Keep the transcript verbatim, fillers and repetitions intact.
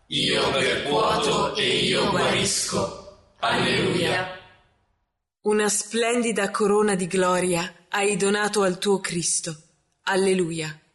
Io percuoto e io guarisco. Alleluia. Una splendida corona di gloria hai donato al tuo Cristo. Alleluia.